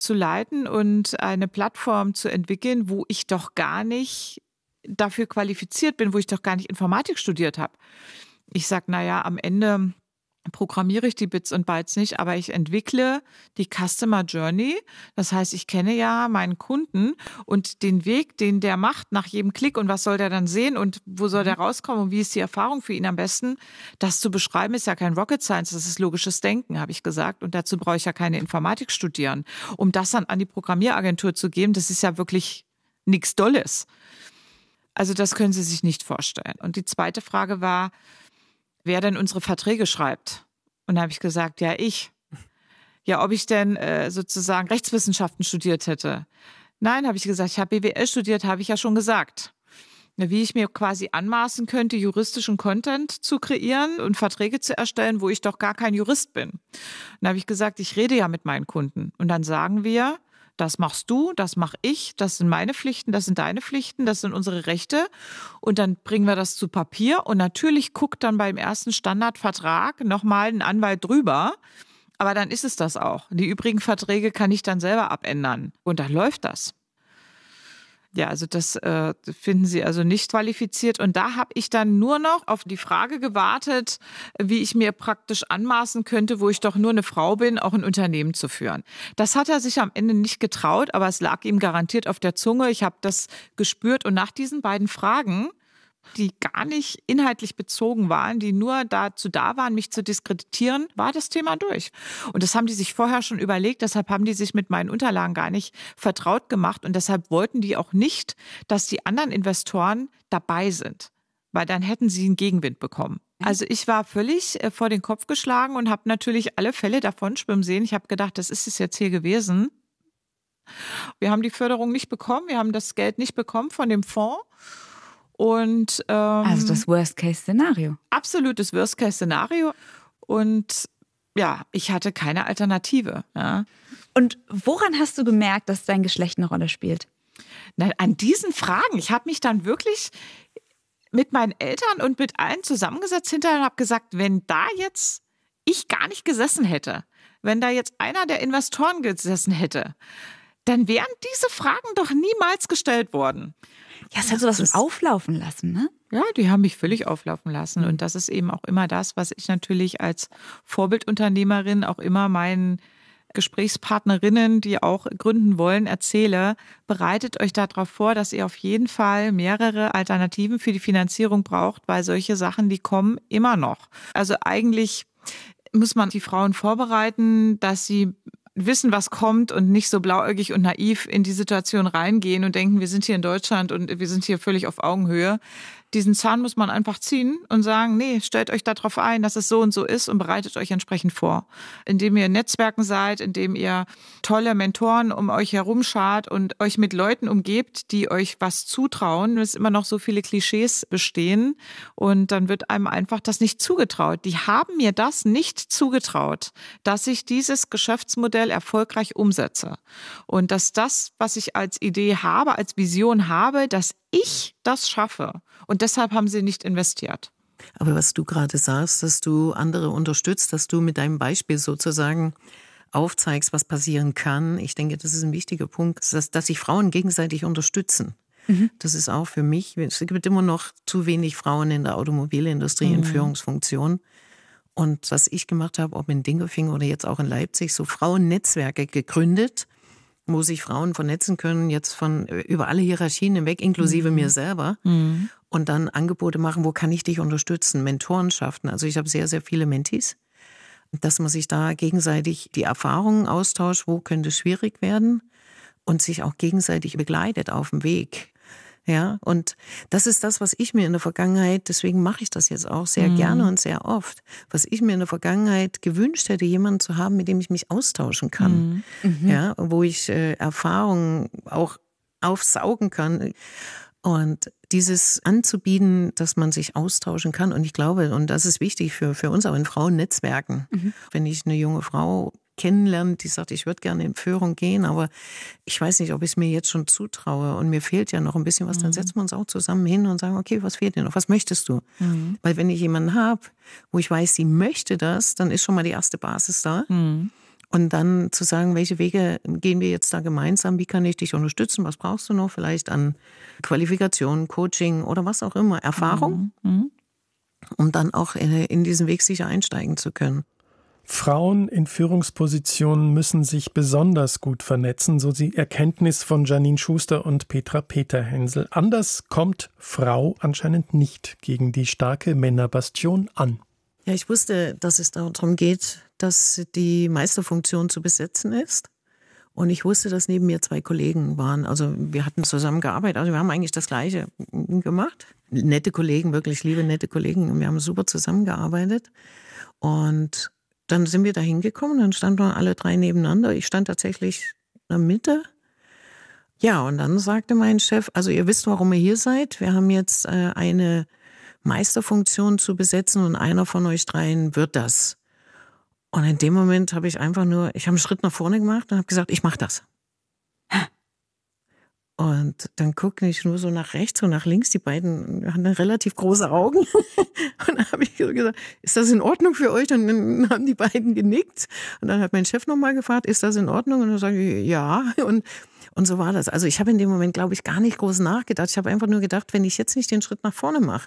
zu leiten und eine Plattform zu entwickeln, wo ich doch gar nicht dafür qualifiziert bin, wo ich doch gar nicht Informatik studiert habe. Ich sage, naja, am Ende programmiere ich die Bits und Bytes nicht, aber ich entwickle die Customer Journey. Das heißt, ich kenne ja meinen Kunden und den Weg, den der macht nach jedem Klick und was soll der dann sehen und wo soll der rauskommen und wie ist die Erfahrung für ihn am besten. Das zu beschreiben ist ja kein Rocket Science, das ist logisches Denken, habe ich gesagt. Und dazu brauche ich ja keine Informatik studieren. Um das dann an die Programmieragentur zu geben, das ist ja wirklich nichts Dolles. Also das können Sie sich nicht vorstellen. Und die zweite Frage war, wer denn unsere Verträge schreibt. Und da habe ich gesagt, ja, ich. Ja, ob ich denn sozusagen Rechtswissenschaften studiert hätte. Nein, habe ich gesagt, ich habe BWL studiert, habe ich ja schon gesagt. Wie ich mir quasi anmaßen könnte, juristischen Content zu kreieren und Verträge zu erstellen, wo ich doch gar kein Jurist bin. Und da habe ich gesagt, ich rede ja mit meinen Kunden. Und dann sagen wir, das machst du, das mache ich, das sind meine Pflichten, das sind deine Pflichten, das sind unsere Rechte. Und dann bringen wir das zu Papier. Und natürlich guckt dann beim ersten Standardvertrag nochmal ein Anwalt drüber. Aber dann ist es das auch. Die übrigen Verträge kann ich dann selber abändern. Und dann läuft das. Ja, also das finden Sie also nicht qualifiziert. Und da habe ich dann nur noch auf die Frage gewartet, wie ich mir praktisch anmaßen könnte, wo ich doch nur eine Frau bin, auch ein Unternehmen zu führen. Das hat er sich am Ende nicht getraut, aber es lag ihm garantiert auf der Zunge. Ich habe das gespürt. Und nach diesen beiden Fragen, die gar nicht inhaltlich bezogen waren, die nur dazu da waren, mich zu diskreditieren, war das Thema durch. Und das haben die sich vorher schon überlegt, deshalb haben die sich mit meinen Unterlagen gar nicht vertraut gemacht und deshalb wollten die auch nicht, dass die anderen Investoren dabei sind, weil dann hätten sie einen Gegenwind bekommen. Also ich war völlig vor den Kopf geschlagen und habe natürlich alle Fälle davon schwimmen sehen. Ich habe gedacht, das ist es jetzt hier gewesen. Wir haben die Förderung nicht bekommen, wir haben das Geld nicht bekommen von dem Fonds. Und, also das Worst-Case-Szenario. Absolutes Worst-Case-Szenario. Und ja, ich hatte keine Alternative. Ja. Und woran hast du gemerkt, dass dein Geschlecht eine Rolle spielt? Na, an diesen Fragen. Ich habe mich dann wirklich mit meinen Eltern und mit allen zusammengesetzt hinterher und habe gesagt, wenn da jetzt ich gar nicht gesessen hätte, wenn da jetzt einer der Investoren gesessen hätte, dann wären diese Fragen doch niemals gestellt worden. Ja, es hat so was auflaufen lassen, ne? Ja, die haben mich völlig auflaufen lassen. Und das ist eben auch immer das, was ich natürlich als Vorbildunternehmerin auch immer meinen Gesprächspartnerinnen, die auch gründen wollen, erzähle. Bereitet euch darauf vor, dass ihr auf jeden Fall mehrere Alternativen für die Finanzierung braucht, weil solche Sachen, die kommen immer noch. Also eigentlich muss man die Frauen vorbereiten, dass sie wissen, was kommt und nicht so blauäugig und naiv in die Situation reingehen und denken, wir sind hier in Deutschland und wir sind hier völlig auf Augenhöhe. Diesen Zahn muss man einfach ziehen und sagen, nee, stellt euch darauf ein, dass es so und so ist und bereitet euch entsprechend vor. Indem ihr in Netzwerken seid, indem ihr tolle Mentoren um euch herum schart und euch mit Leuten umgebt, die euch was zutrauen. Es immer noch so viele Klischees bestehen und dann wird einem einfach das nicht zugetraut. Die haben mir das nicht zugetraut, dass ich dieses Geschäftsmodell erfolgreich umsetze. Und dass das, was ich als Idee habe, als Vision habe, dass ich das schaffe. Und deshalb haben sie nicht investiert. Aber was du gerade sagst, dass du andere unterstützt, dass du mit deinem Beispiel sozusagen aufzeigst, was passieren kann. Ich denke, das ist ein wichtiger Punkt, dass sich Frauen gegenseitig unterstützen. Das ist auch für mich, es gibt immer noch zu wenig Frauen in der Automobilindustrie in Führungsfunktionen. Und was ich gemacht habe, ob in Dingolfing oder jetzt auch in Leipzig, so Frauennetzwerke gegründet, wo sich Frauen vernetzen können, jetzt von über alle Hierarchien hinweg, inklusive mir selber. Und dann Angebote machen, wo kann ich dich unterstützen, Mentorenschaften. Also ich habe sehr, sehr viele Mentees, dass man sich da gegenseitig die Erfahrungen austauscht, wo könnte es schwierig werden und sich auch gegenseitig begleitet auf dem Weg. Ja, und das ist das, was ich mir in der Vergangenheit, deswegen mache ich das jetzt auch sehr gerne und sehr oft, was ich mir in der Vergangenheit gewünscht hätte, jemanden zu haben, mit dem ich mich austauschen kann. Ja, wo ich Erfahrungen auch aufsaugen kann. Und dieses anzubieten, dass man sich austauschen kann. Und ich glaube, und das ist wichtig für uns auch in Frauennetzwerken. Wenn ich eine junge Frau kennenlernen, die sagt, ich würde gerne in Führung gehen, aber ich weiß nicht, ob ich es mir jetzt schon zutraue und mir fehlt ja noch ein bisschen was, dann setzen wir uns auch zusammen hin und sagen, okay, was fehlt dir noch, was möchtest du? Weil wenn ich jemanden habe, wo ich weiß, sie möchte das, dann ist schon mal die erste Basis da. Und dann zu sagen, welche Wege gehen wir jetzt da gemeinsam, wie kann ich dich unterstützen, was brauchst du noch, vielleicht an Qualifikation, Coaching oder was auch immer, Erfahrung, um dann auch in diesen Weg sicher einsteigen zu können. Frauen in Führungspositionen müssen sich besonders gut vernetzen, so die Erkenntnis von Janine Schuster und Petra Peterhensel. Anders kommt Frau anscheinend nicht gegen die starke Männerbastion an. Ja, ich wusste, dass es darum geht, dass die Meisterfunktion zu besetzen ist. Und ich wusste, dass neben mir 2 Kollegen waren. Also wir hatten zusammen gearbeitet. Also wir haben eigentlich das Gleiche gemacht. Nette Kollegen, wirklich liebe, nette Kollegen. Und wir haben super zusammengearbeitet. Und dann sind wir da hingekommen, dann standen wir alle 3 nebeneinander. Ich stand tatsächlich in der Mitte. Ja, und dann sagte mein Chef, also ihr wisst, warum ihr hier seid. Wir haben jetzt eine Meisterfunktion zu besetzen und einer von euch 3 wird das. Und in dem Moment habe ich einen Schritt nach vorne gemacht und habe gesagt, ich mache das. Und dann guckte ich nur so nach rechts und nach links. Die beiden hatten relativ große Augen. Und dann habe ich so gesagt, ist das in Ordnung für euch? Und dann haben die beiden genickt. Und dann hat mein Chef nochmal gefragt, ist das in Ordnung? Und dann sage ich, ja. Und so war das. Also ich habe in dem Moment, glaube ich, gar nicht groß nachgedacht. Ich habe einfach nur gedacht, wenn ich jetzt nicht den Schritt nach vorne mache,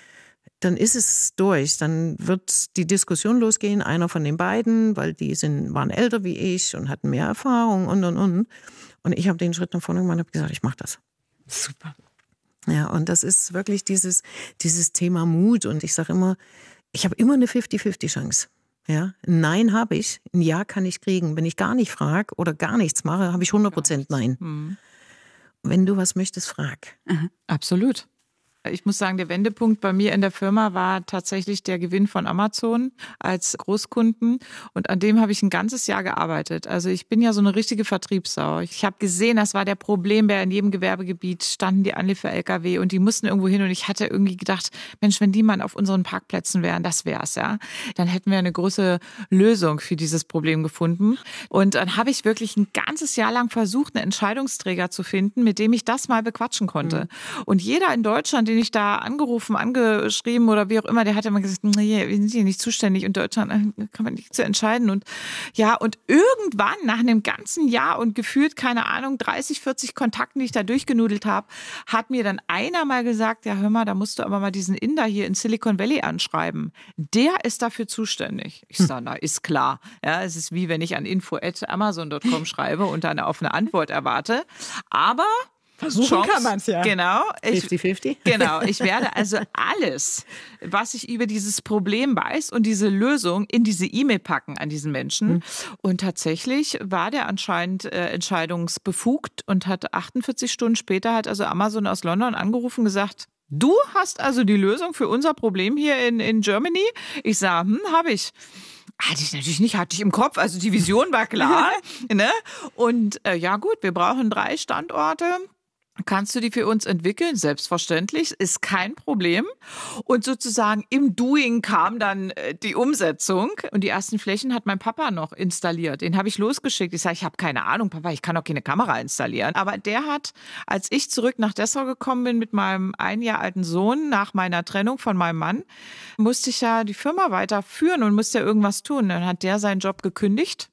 dann ist es durch. Dann wird die Diskussion losgehen, einer von den beiden, weil die waren älter wie ich und hatten mehr Erfahrung und. Und ich habe den Schritt nach vorne gemacht und habe gesagt, ich mache das. Super. Ja, und das ist wirklich dieses Thema Mut. Und ich sage immer, ich habe immer eine 50-50 Chance. Ja, ein Nein habe ich, ein Ja kann ich kriegen. Wenn ich gar nicht frage oder gar nichts mache, habe ich 100% Nein. Wenn du was möchtest, frag. Absolut. Ich muss sagen, der Wendepunkt bei mir in der Firma war tatsächlich der Gewinn von Amazon als Großkunden. Und an dem habe ich ein ganzes Jahr gearbeitet. Also ich bin ja so eine richtige Vertriebssau. Ich habe gesehen, das war der Problembär in jedem Gewerbegebiet, standen die Anliefer-LKW und die mussten irgendwo hin. Und ich hatte irgendwie gedacht, Mensch, wenn die mal auf unseren Parkplätzen wären, das wär's, ja. Dann hätten wir eine große Lösung für dieses Problem gefunden. Und dann habe ich wirklich ein ganzes Jahr lang versucht, einen Entscheidungsträger zu finden, mit dem ich das mal bequatschen konnte. Und jeder in Deutschland, den ich da angerufen, angeschrieben oder wie auch immer, der hat immer gesagt, nee, wir sind hier nicht zuständig, in Deutschland kann man nicht zu entscheiden. Und ja, und irgendwann nach einem ganzen Jahr und gefühlt, keine Ahnung, 30, 40 Kontakten, die ich da durchgenudelt habe, hat mir dann einer mal gesagt, ja hör mal, da musst du aber mal diesen Inder hier in Silicon Valley anschreiben. Der ist dafür zuständig. Ich sage, na, ist klar. Ja, es ist wie wenn ich an info@amazon.com schreibe und dann auf eine Antwort erwarte. Aber versuchen kann man es ja. Genau. 50-50? Genau. Ich werde also alles, was ich über dieses Problem weiß und diese Lösung in diese E-Mail packen an diesen Menschen. Und tatsächlich war der anscheinend entscheidungsbefugt und hat 48 Stunden später hat also Amazon aus London angerufen und gesagt, du hast also die Lösung für unser Problem hier in Germany? Ich sage, habe ich. Hatte ich natürlich nicht, hatte ich im Kopf. Also die Vision war klar. Ne? Und ja gut, wir brauchen 3 Standorte. Kannst du die für uns entwickeln? Selbstverständlich, ist kein Problem. Und sozusagen im Doing kam dann die Umsetzung. Und die ersten Flächen hat mein Papa noch installiert. Den habe ich losgeschickt. Ich sage, ich habe keine Ahnung, Papa, ich kann doch keine Kamera installieren. Aber der hat, als ich zurück nach Dessau gekommen bin mit meinem 1 Jahr alten Sohn, nach meiner Trennung von meinem Mann, musste ich ja die Firma weiterführen und musste ja irgendwas tun. Dann hat der seinen Job gekündigt.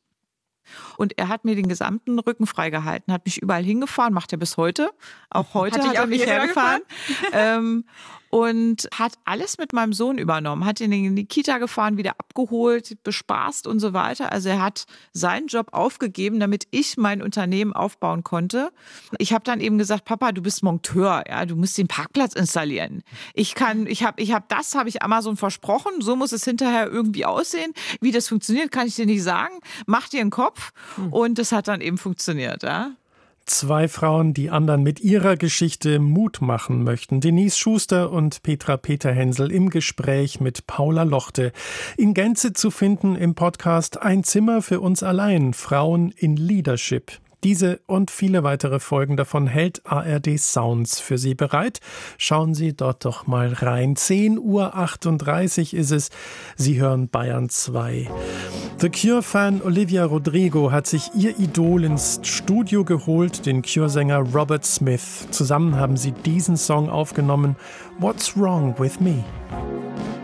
Und er hat mir den gesamten Rücken freigehalten, hat mich überall hingefahren, macht er bis heute. Auch heute hat er mich hergefahren. Und hat alles mit meinem Sohn übernommen, hat ihn in die Kita gefahren, wieder abgeholt, bespaßt und so weiter. Also er hat seinen Job aufgegeben, damit ich mein Unternehmen aufbauen konnte. Ich habe dann eben gesagt, Papa, du bist Monteur, ja, du musst den Parkplatz installieren. Ich habe Amazon versprochen, so muss es hinterher irgendwie aussehen. Wie das funktioniert, kann ich dir nicht sagen. Mach dir einen Kopf. Und das hat dann eben funktioniert, ja. 2 Frauen, die anderen mit ihrer Geschichte Mut machen möchten. Denise Schuster und Petra Peterhensel im Gespräch mit Paula Lochte. In Gänze zu finden im Podcast Ein Zimmer für uns allein. Frauen in Leadership. Diese und viele weitere Folgen davon hält ARD Sounds für Sie bereit. Schauen Sie dort doch mal rein. 10:38 Uhr ist es. Sie hören Bayern 2. The Cure-Fan Olivia Rodrigo hat sich ihr Idol ins Studio geholt, den Cure-Sänger Robert Smith. Zusammen haben sie diesen Song aufgenommen, What's Wrong with Me?